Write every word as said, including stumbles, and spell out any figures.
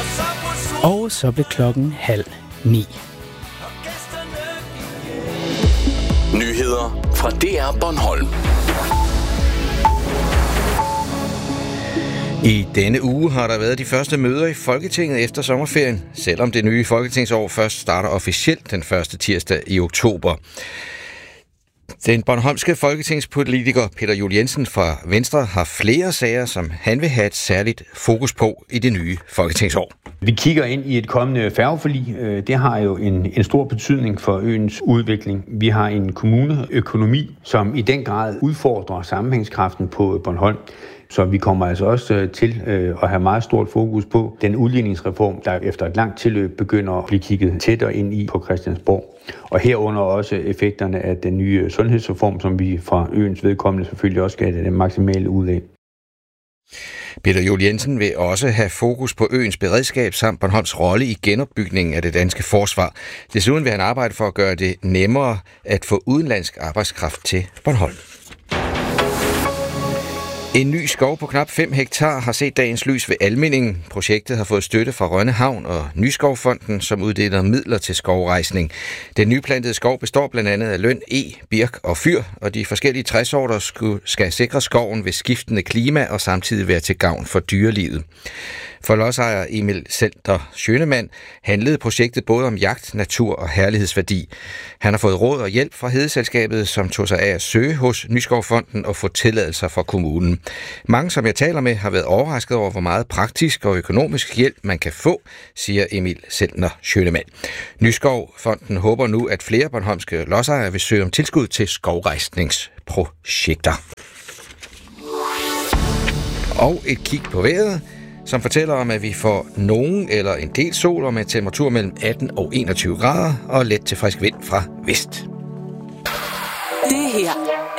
Og så blev klokken halv ni. Nyheder fra D R Bornholm. I denne uge har der været de første møder i Folketinget efter sommerferien, selvom det nye folketingsår først starter officielt den første tirsdag i oktober. Den bornholmske folketingspolitiker Peter Juel-Jensen fra Venstre har flere sager, som han vil have et særligt fokus på i det nye folketingsår. Vi kigger ind i et kommende færgeforlig. Det har jo en, en stor betydning for øens udvikling. Vi har en kommuneøkonomi, som i den grad udfordrer sammenhængskraften på Bornholm. Så vi kommer altså også til at have meget stort fokus på den udligningsreform, der efter et langt tilløb begynder at blive kigget tættere ind i på Christiansborg. Og herunder også effekterne af den nye sundhedsreform, som vi fra øens vedkommende selvfølgelig også skal have det maksimale ud af. Peter Juel-Jensen vil også have fokus på øens beredskab samt Bornholms rolle i genopbygningen af det danske forsvar. Desuden vil han arbejde for at gøre det nemmere at få udenlandsk arbejdskraft til Bornholm. En ny skov på knap fem hektar har set dagens lys ved Almindingen. Projektet har fået støtte fra Rønne Havn og Nyskovfonden, som uddeler midler til skovrejsning. Den nyplantede skov består blandt andet af løn, e, birk og fyr, og de forskellige træsorter skal sikre skoven ved skiftende klima og samtidig være til gavn for dyrelivet. For lodsejer Emil Selter Schønemann handlede projektet både om jagt, natur og herlighedsværdi. Han har fået råd og hjælp fra Hedeselskabet, som tog sig af at søge hos Nyskovfonden og få tilladelser fra kommunen. Mange, som jeg taler med, har været overrasket over, hvor meget praktisk og økonomisk hjælp man kan få, siger Emil Selter Schønemann. Nyskovfonden håber nu, at flere bornholmske lodsejere vil søge om tilskud til skovrejsningsprojekter. Og et kig på vejret, som fortæller om, at vi får nogen eller en del sol og med temperatur mellem atten og enogtyve grader og let til frisk vind fra vest. Det her